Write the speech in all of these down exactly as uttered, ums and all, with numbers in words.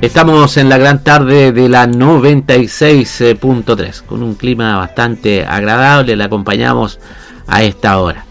Estamos en la gran tarde de la noventa y seis punto tres, con un clima bastante agradable, le acompañamos a esta hora.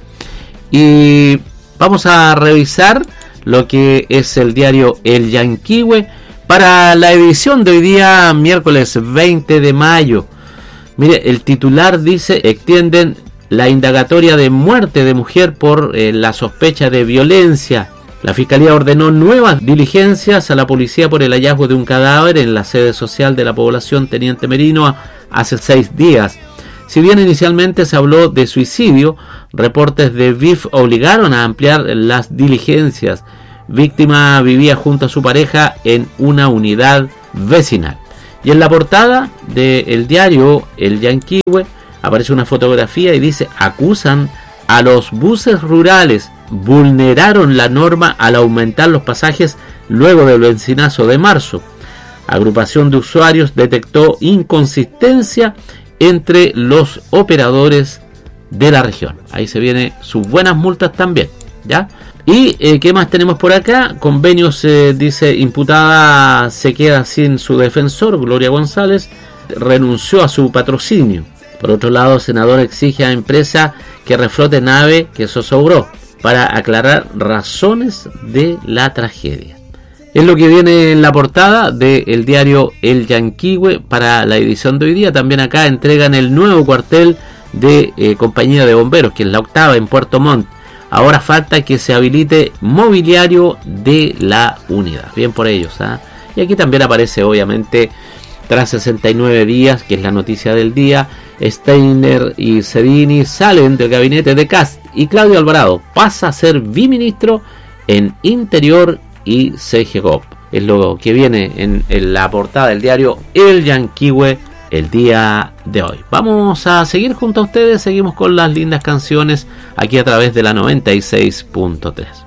Y vamos a revisar lo que es el diario El Llanquihue para la edición de hoy día, miércoles veinte de mayo. Mire, el titular dice: extienden la indagatoria de muerte de mujer por eh, la sospecha de violencia. La Fiscalía ordenó nuevas diligencias a la policía por el hallazgo de un cadáver en la sede social de la población Teniente Merino hace seis días. Si bien inicialmente se habló de suicidio, reportes de V I F obligaron a ampliar las diligencias. Víctima vivía junto a su pareja en una unidad vecinal. Y en la portada del diario El Llanquihue aparece una fotografía y dice: acusan a los buses rurales, vulneraron la norma al aumentar los pasajes luego del benzinazo de marzo. Agrupación de usuarios detectó inconsistencia entre los operadores de la región. Ahí se vienen sus buenas multas también, ¿ya? Y eh, ¿qué más tenemos por acá? Convenios, eh, dice, imputada se queda sin su defensor. Gloria González renunció a su patrocinio. Por otro lado, senador exige a empresa que reflote nave que zozobró para aclarar razones de la tragedia. Es lo que viene en la portada del diario El Llanquihue para la edición de hoy día. También acá entregan el nuevo cuartel de eh, compañía de bomberos, que es la octava en Puerto Montt. Ahora falta que se habilite mobiliario de la unidad. Bien por ellos, ¿eh? Y aquí también aparece, obviamente, tras sesenta y nueve días, que es la noticia del día, Steiner y Cedini salen del gabinete de Kast y Claudio Alvarado pasa a ser biministro en Interior y C G G O P. Es lo que viene en, en la portada del diario El Llanquihue el día de hoy. Vamos a seguir junto a ustedes, seguimos con las lindas canciones aquí a través de la noventa y seis punto tres.